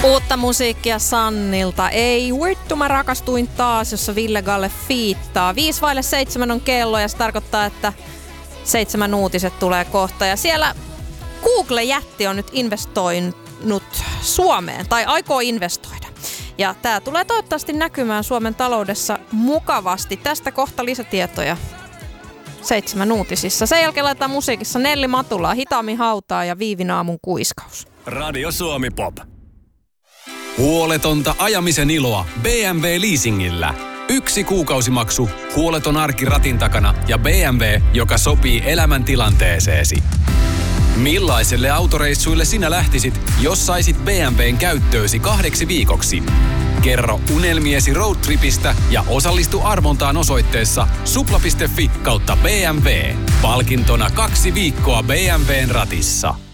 Uutta musiikkia Sannilta. Ei vittu, mä rakastuin taas, jossa Ville Galle fiittaa. 6:05 on kello ja se tarkoittaa, että 7 uutiset tulee kohta. Ja siellä Google-jätti on nyt investoinut Suomeen, tai aikoo investoida. Ja tää tulee toivottavasti näkymään Suomen taloudessa mukavasti. Tästä kohta lisätietoja 7 uutisissa. Sen jälkeen laitetaan musiikissa Nelli Matulaa, Hitaammin hautaa ja Viivinaamun kuiskaus. Radio Suomi Pop. Huoletonta ajamisen iloa BMW Leasingillä. 1 kuukausimaksu, huoleton arki ratin takana ja BMW, joka sopii elämäntilanteeseesi. Millaiselle autoreissuille sinä lähtisit, jos saisit BMWn käyttöösi 2 viikoksi? Kerro unelmiesi roadtripistä ja osallistu arvontaan osoitteessa supla.fi/BMW. Palkintona 2 viikkoa BMWn ratissa.